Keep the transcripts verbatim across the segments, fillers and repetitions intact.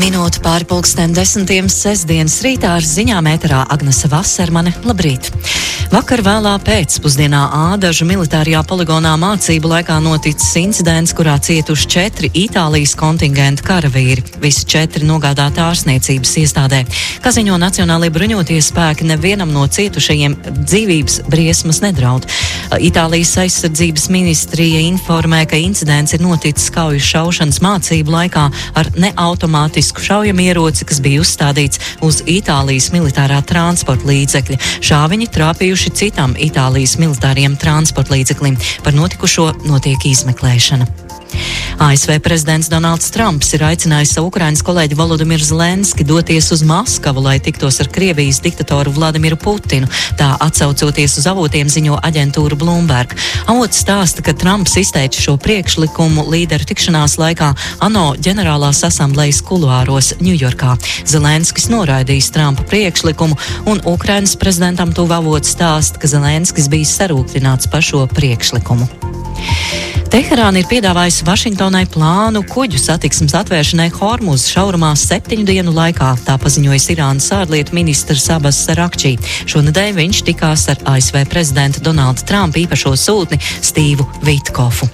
Minūte pāri pulksten desmitiem sestdienas rītā ar ziņām ēterā Agnese Vasermane. Labrīt! Vakar vēlā pēcpusdienā Ādažu militārajā poligonā mācību laikā noticis incidents, kurā cietuši četri Itālijas kontingenta karavīri. Visi četri nogādāti ārsniecības iestādē. Kā ziņo Nacionālie bruņotie spēki, nevienam no cietušajiem dzīvības briesmas nedraud. Itālijas aizsardzības ministrija informē, ka incidents ir noticis kauju šaušanas mācību laikā ar neautomātisku šaujamieroci, kas bija uzstādīts uz Itālijas militārā transporta līdzekļa. Šāviņi trāpījuši citam Itālijas militāriem transporta līdzeklim. Par notikušo notiek izmeklēšana. A S V prezidents Donalds Trumps ir aicinājis savu Ukrainas kolēģi Volodimiru Zelenski doties uz Maskavu, lai tiktos ar Krievijas diktatoru Vladimiru Putinu. Tā atsaucoties uz avotiem ziņo aģentūra Bloomberg. Avots stāsta, ka Trumps izteica šo priekšlikumu līderu tikšanās laikā ANO ģenerālās asamblejas kuluāros Ņujorkā. Zelenskis noraidījis Trumpa priekšlikumu, un Ukrainas prezidentam tuvu avots stāsta, ka Zelenskis bija sarūktināts par šo priekšlikumu. Teherāna ir piedāvājusi Vašingtonai plānu kuģu satiksmes atvēršanai Hormuz šaurumā septiņu dienu laikā, tā paziņojas Irānas ārlietu ministrs Abbas Arakčī. Šonedēļ viņš tikās ar A S V prezidenta Donalda Trumpa īpašo sūtni Stīvu Vitkofu.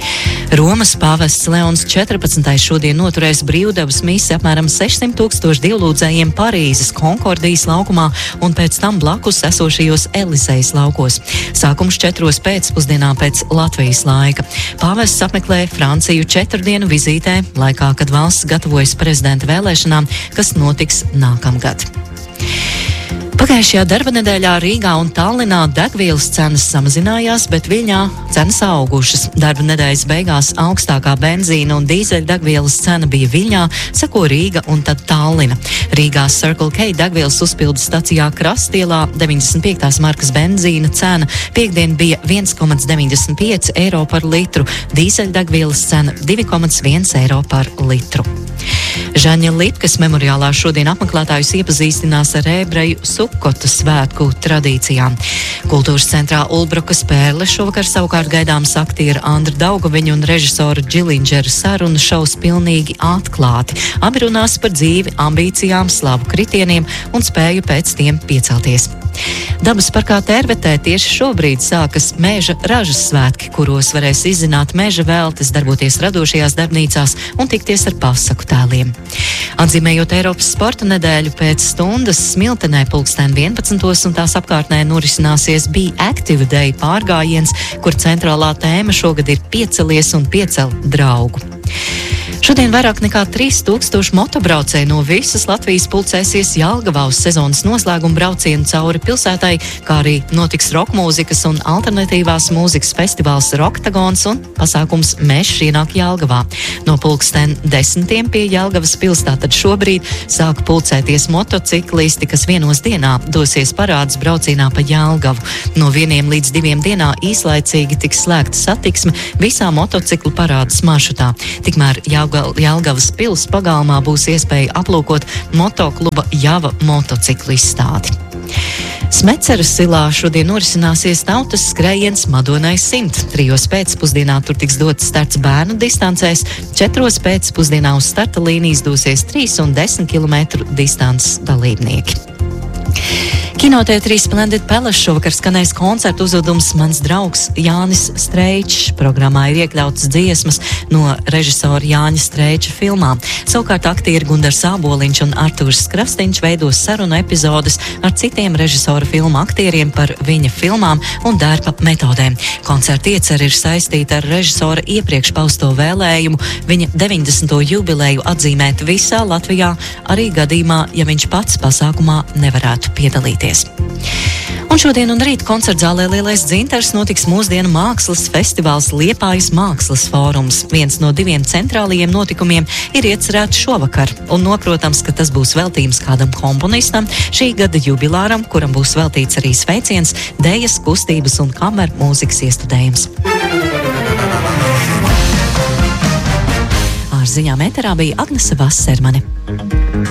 Romas pāvests Leons četrpadsmitais šodien noturēs brīvdabas misi apmēram sešsimt tūkstošu dievlūdzējiem Parīzes Konkordijas laukumā un pēc tam blakus esošajos Elisejas laukos. Sākums četros pēcpusdienā pēc Latvijas laika. Pāvests apmeklē Franciju četru dienu vizītē, laikā, kad valsts gatavojas prezidenta vēlēšanām, kas notiks nākamgad. Pagājušajā darba nedēļā Rīgā un Tallinā degvielas cenas samazinājās, bet Viļņā cenas augušas. Darba nedēļas beigās augstākā benzīna un dīzeļdegvielas cena bija Viļņā, seko Rīga un tad Tallina. Rīgā Circle K degvielas uzpildes stacijā Krastielā deviņdesmit piektās markas benzīna cena piektdien bija viens komats deviņdesmit pieci eiro par litru, dīzeļdegvielas cena divi komats viens eiro par litru. Žaņa Lipkas memoriālā šodien apmeklētājus iepazīstinās ar ebreju Sukota svētku tradīcijām. Kultūras centrā Ulbrukas Pērle šovakar savukārt gaidāms aktieru Andra Daugaviņa un režisora Džilindžera saruna šovs pilnīgi atklāti. Abi runās par dzīvi, ambīcijām, slavu kritieniem un spēju pēc tiem piecelties. Dabas parkā Tērvetē tieši šobrīd sākas meža ražas svētki, kuros varēs izzināt meža veltes, darboties radošajās darbnīcās un tikties ar pasaku tēliem. Atzīmējot Eiropas sporta nedēļu pēc stundas Smiltenē pulksten vienpadsmitos un tās apkārtnē norisināsies Be Active Day pārgājiens, kur centrālā tēma šogad ir piecelies un piecel draugu. Šodien vairāk nekā trīs tūkstoši motobraucēji no visas Latvijas pulcēsies Jelgavā uz sezonas noslēguma braucienu cauri pilsētai, kā arī notiks rokmūzikas un alternatīvās mūzikas festivāls Roktagons un pasākums Mežs ienāk Jelgavā. No pulksten desmitiem pie Jelgavas pils tātad šobrīd sāk pulcēties motociklisti, kas vienos dienā dosies parādes braucienā pa Jelgavu. No vieniem līdz diviem dienā īslaicīgi tiks slēgta satiksme visā motociklu parādes maršrutā. Tikmēr Jelgavas pils pagalmā būs iespēja aplūkot motokluba Java motociklu izstādi. Smeceres silā šodien norisināsies tautas skrējiens Madonai simt. Trijos pēcpusdienā tur tiks dots starts bērnu distancēs, četros pēcpusdienā uz starta līnijas dosies trīs un desmit kilometru distances dalībnieki. Kinoteātrī Splendid Palace šovakar skanēs koncertu uzvedums Mans draugs Jānis Streičs. Programmā ir iekļautas dziesmas no režisora Jāņa Streiča filmām. Savukārt aktieri Gundars Āboliņš un Artūrs Krastīņš veidos sarunu epizodes ar citiem režisora filmu aktieriem par viņa filmām un darba metodēm. Koncerta iecer ir saistīta ar režisora iepriekš pausto vēlējumu viņa deviņdesmito jubileju atzīmēt visā Latvijā, arī gadījumā, ja viņš pats pasākumā nevarētu piedalīties. Un šodien un rīt koncertzālē Lielais dzintars notiks mūsdienu mākslas festivāls Liepājas mākslas fórums. Viens no diviem centrālajiem notikumiem ir iecerēts šovakar. Un noprotams, ka tas būs veltījums kādam komponistam šī gada jubilāram, kuram būs veltīts arī sveiciens, dejas, kustības un kameru mūzikas iestudējums. Ar ziņām ēterā bija Agnese Vasermane.